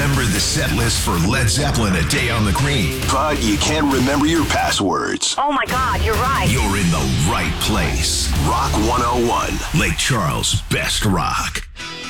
remember the set list for Led Zeppelin: A Day on the Green, but you can't remember your passwords. Oh my God, you're right. You're in the right place. Rock 101. Lake Charles' best rock.